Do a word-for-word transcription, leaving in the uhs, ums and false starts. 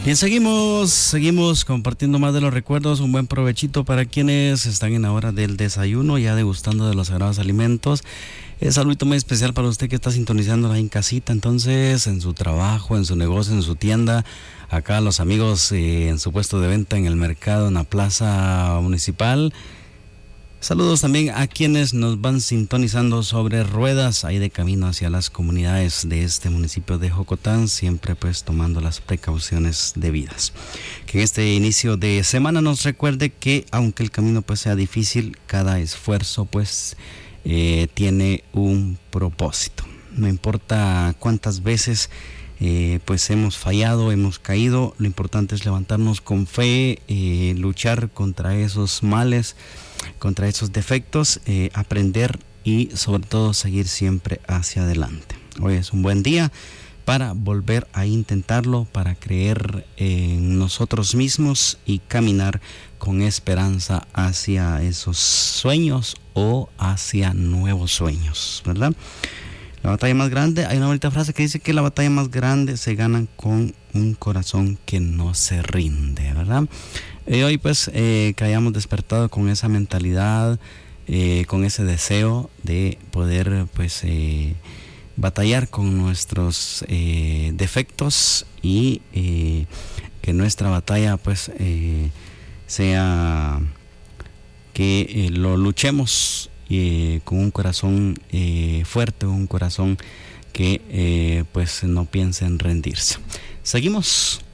Bien, seguimos, seguimos compartiendo más de los recuerdos. Un buen provechito para quienes están en la hora del desayuno, ya degustando de los sagrados alimentos. Un saludito muy especial para usted que está sintonizando ahí en casita, entonces, en su trabajo, en su negocio, en su tienda. Acá los amigos eh, en su puesto de venta en el mercado, en la plaza municipal. Saludos también a quienes nos van sintonizando sobre ruedas, ahí de camino hacia las comunidades de este municipio de Jocotán, siempre pues tomando las precauciones debidas. Que en este inicio de semana nos recuerde que aunque el camino pues sea difícil, cada esfuerzo pues eh, tiene un propósito. No importa cuántas veces eh, pues hemos fallado, hemos caído, lo importante es levantarnos con fe, eh, luchar contra esos males, contra esos defectos, eh, aprender y sobre todo seguir siempre hacia adelante. Hoy es un buen día para volver a intentarlo, para creer en nosotros mismos y caminar con esperanza hacia esos sueños o hacia nuevos sueños, ¿verdad? La batalla más grande, hay una bonita frase que dice que la batalla más grande se gana con un corazón que no se rinde, ¿verdad? Y hoy pues eh, que hayamos despertado con esa mentalidad, eh, con ese deseo de poder pues eh, batallar con nuestros eh, defectos y eh, que nuestra batalla pues eh, sea que eh, lo luchemos eh, con un corazón eh, fuerte, un corazón que eh, pues no piense en rendirse. Seguimos.